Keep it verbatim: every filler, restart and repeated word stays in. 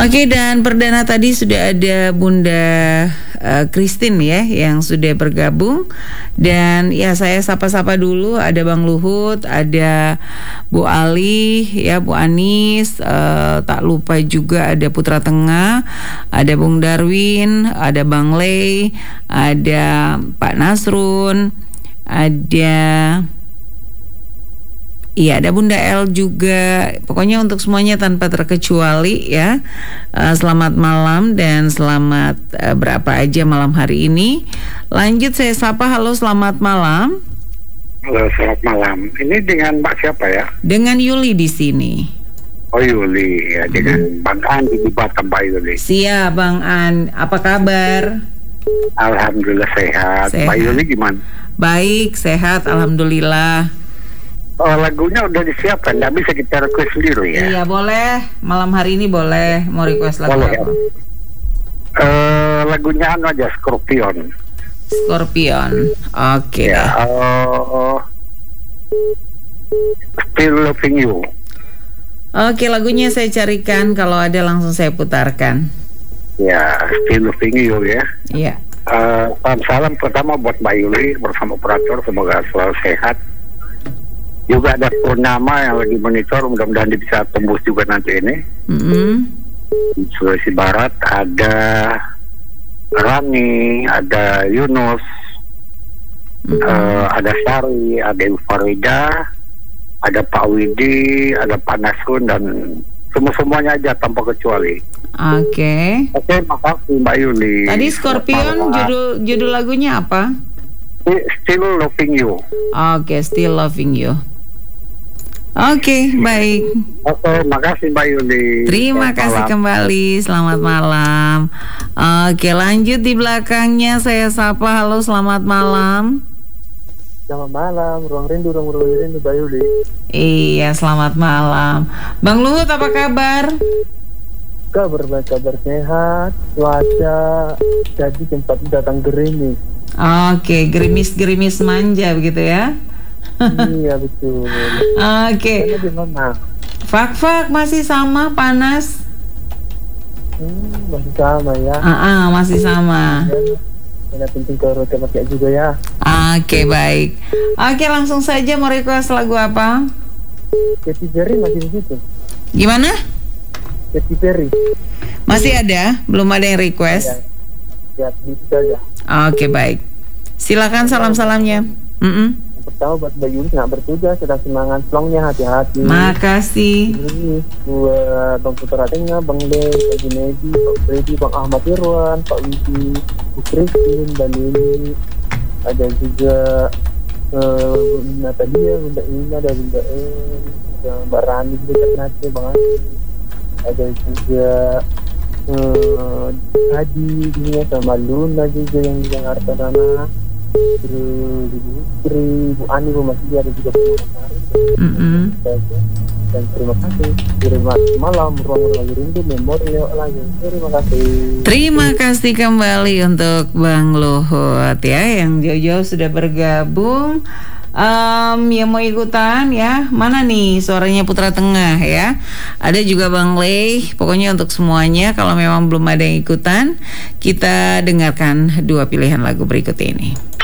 Oke, dan perdana tadi sudah ada Bunda uh, Christine ya yang sudah bergabung. Dan ya saya sapa-sapa dulu, ada Bang Luhut, ada Bu Ali, ya Bu Anis, uh, tak lupa juga ada Putra Tengah, ada Bung Darwin, ada Bang Lei, ada Pak Nasrun, ada iya, ada Bunda El juga. Pokoknya untuk semuanya tanpa terkecuali ya. Uh, selamat malam dan selamat uh, berapa aja malam hari ini. Lanjut saya sapa, halo selamat malam. Halo selamat malam. Ini dengan Mbak siapa ya? Dengan Yuli di sini. Oh Yuli ya, dengan hmm. Bang An di Batam Mbak Yuli. Siap Bang An, apa kabar? Alhamdulillah sehat. Sehat. Mbak Yuli gimana? Baik, sehat alhamdulillah. Oh, lagunya udah disiapkan, nggak bisa kita request sendiri ya? Iya boleh, malam hari ini boleh. Mau request lagu boleh, apa? Ya. Uh, lagunya anu aja, Scorpion. Scorpion, oke okay, ya, deh. Uh, Still Loving You. Oke, lagunya saya carikan, kalau ada langsung saya putarkan. Ya, Still Loving You ya. Iya. Uh, salam salam pertama buat Mbak Yuli bersama operator, semoga selalu sehat. Juga ada Purnama yang lagi monitor, mudah-mudahan dia bisa tembus juga nanti ini. Mm-hmm. Di Sulawesi Barat ada Rani, ada Yunus, mm-hmm. uh, ada Sari, ada Ibu Farida, ada Pak Widi, ada Pak Nasrun, dan semua-semuanya aja tanpa kecuali. Oke. Okay. Oke, okay, makasih Mbak Yuli. Tadi Scorpion judul judul lagunya apa? Still Loving You. Oke, okay, Still Loving You. Oke, okay, baik. Oke, okay, makasih Mbak Yuli. Terima selamat kasih malam. kembali. Selamat malam. Oke, lanjut di belakangnya saya sapa. Halo, selamat malam. Selamat malam, ruang rindu, ruang rindu Mbak Yuli. Iya, selamat malam. Bang Luhut, apa kabar? Kabar baik, kabar sehat. Cuaca jadi tempat datang gerimis. Oke, gerimis-gerimis manja begitu ya. Iya betul. Oke. Fak-fak masih sama panas? Hmm, masih sama ya. Ah, uh-uh, masih sama. Ada penting ke tempat kayak juga ya. Oke, baik. Oke, langsung saja mau request lagu apa? Katy Perry masih di situ. Gimana? Katy Perry. Masih ada? Belum ada yang request? Ya, di situ aja. Oke, baik. Silakan salam-salamnya. Mm-mm. Pertama buat Mbak Yuli nggak bertugas, sedang semangat plongnya, hati-hati. Makasih. Ini buat Bang Putra Tengah, Bang Le, Pak Junedi, Pak Freddy, Bang Ahmad Irwan, Pak Widi, Bu Christine, dan ini ada juga uh, Bunda Tadia, Bunda Ina, ada Bunda En, ada Mbak Rani juga Ternate, Bang Adi, ada juga uh, Hadi, ini sama Luna juga yang di Jakarta sana. Terus Ibu Putri, Bu Ani, Bu Masih, ada juga Purnama. Mm-hmm. Dan terima kasih. Terima malam ruang-ruang rindu memori lagi. Terima kasih. Terima kasih kembali untuk Bang Luhut ya yang jauh-jauh sudah bergabung. Um, yang mau ikutan ya, mana nih suaranya Putra Tengah ya. Ada juga Bang Lei. Pokoknya untuk semuanya, kalau memang belum ada yang ikutan, kita dengarkan dua pilihan lagu berikut ini.